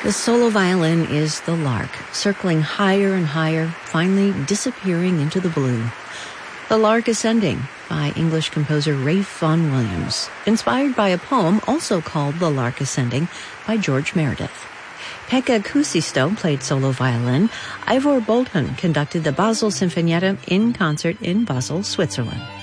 The solo violin is the lark, circling higher and higher, finally disappearing into the blue. The Lark Ascending by English composer Ralph Vaughan Williams, inspired by a poem also called The Lark Ascending by George Meredith. Pekka Kuusisto played solo violin. Ivor Bolton conducted the Basel Sinfonietta in concert in Basel, Switzerland.